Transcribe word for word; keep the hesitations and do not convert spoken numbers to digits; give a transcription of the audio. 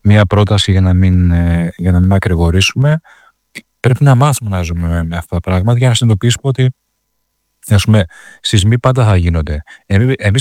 μία πρόταση για να μην, ε, για να μην ακρηγορήσουμε. Πρέπει να μάθουμε να ζούμε με, με αυτά τα πράγματα για να συνειδητοποιήσουμε ότι, ας πούμε, σεισμοί πάντα θα γίνονται. Εμείς, εμείς